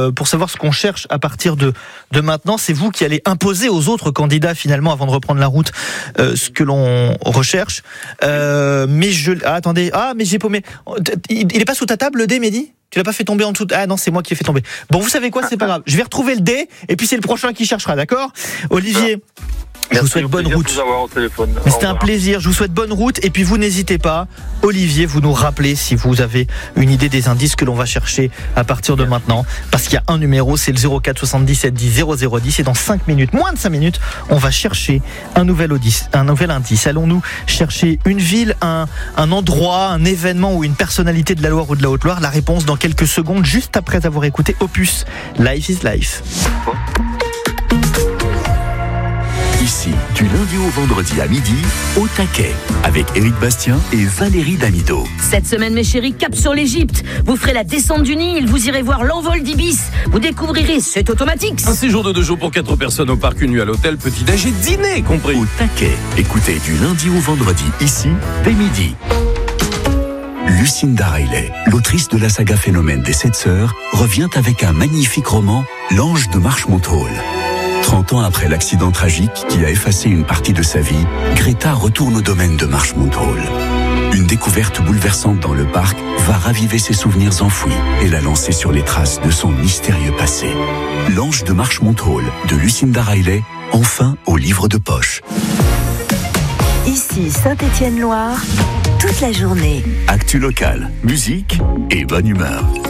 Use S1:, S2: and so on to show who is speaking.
S1: pour savoir ce qu'on cherche à partir de maintenant. C'est vous qui allez imposer aux autres candidats finalement avant de reprendre la route ce que l'on recherche. Mais attendez, mais j'ai paumé. Il est pas sous ta table le dé, Mehdi ? Tu l'as pas fait tomber en dessous Ah non, c'est moi qui l'ai fait tomber. Bon, vous savez quoi, c'est pas grave. Je vais retrouver le dé et puis c'est le prochain qui cherchera, d'accord ? Olivier, je vous souhaite bonne route. C'était un plaisir, je vous souhaite bonne route et puis vous n'hésitez pas, Olivier, vous nous rappelez si vous avez une idée des indices que l'on va chercher à partir de maintenant, parce qu'il y a un numéro, c'est le 04 77 10 0010 et dans 5 minutes, moins de 5 minutes, on va chercher un nouvel indice. Allons-nous chercher une ville, un endroit, un événement ou une personnalité de la Loire ou de la Haute-Loire ? La réponse dans quelques secondes, juste après avoir écouté Opus, Life is Life.
S2: Ici, du lundi au vendredi à midi, au taquet, avec Éric Bastien et Valérie Damido.
S3: Cette semaine, mes chéris, cap sur l'Égypte. Vous ferez la descente du Nil, vous irez voir l'envol d'Ibis. Vous découvrirez cet automatique.
S4: Un séjour de 2 jours pour 4 personnes au parc, une nuit à l'hôtel, petit-déj et dîner compris.
S2: Au taquet, écoutez du lundi au vendredi, ici, dès midi. Lucinda Riley, l'autrice de la saga Phénomène des 7 sœurs, revient avec un magnifique roman, L'Ange de Marchmont Hall. 30 ans après l'accident tragique qui a effacé une partie de sa vie, Greta retourne au domaine de Marchmont Hall. Une découverte bouleversante dans le parc va raviver ses souvenirs enfouis et la lancer sur les traces de son mystérieux passé. L'Ange de Marchmont Hall de Lucinda Riley, enfin au livre de poche.
S5: Ici Saint-Étienne-Loire, toute la journée.
S2: Actu local, musique et bonne humeur.